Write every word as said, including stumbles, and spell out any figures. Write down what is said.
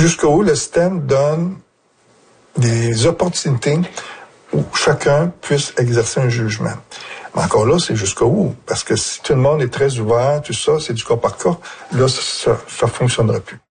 jusqu'où le système donne des opportunités où chacun puisse exercer un jugement. Mais encore là, c'est jusqu'où? Parce que si tout le monde est très ouvert, tout ça, c'est du cas par cas, là, ça ne fonctionnera plus.